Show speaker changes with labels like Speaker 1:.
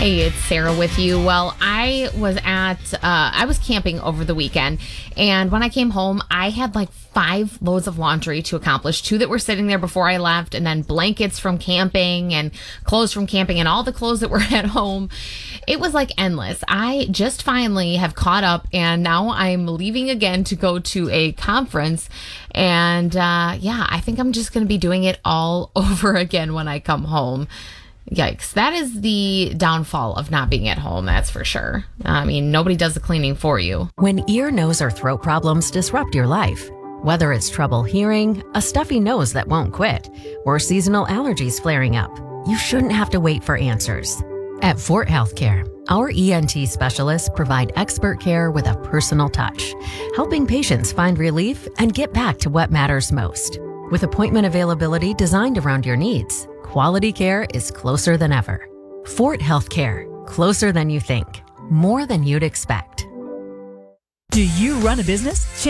Speaker 1: Hey, it's Sarah with you. Well, I was camping over the weekend, and when I came home, I had like 5 loads of laundry to accomplish. 2 that were sitting there before I left, and then blankets from camping and clothes from camping and all the clothes that were at home. It was like endless. I just finally have caught up, and now I'm leaving again to go to a conference. And I think I'm just going to be doing it all over again when I come home. Yikes. That is the downfall of not being at home, that's for sure. I mean, nobody does the cleaning for you.
Speaker 2: When ear, nose, or throat problems disrupt your life, whether it's trouble hearing, a stuffy nose that won't quit, or seasonal allergies flaring up, you shouldn't have to wait for answers. At Fort Healthcare, our ENT specialists provide expert care with a personal touch, helping patients find relief and get back to what matters most. With appointment availability designed around your needs, quality care is closer than ever. Fort Healthcare, closer than you think, more than you'd expect.
Speaker 3: Do you run a business?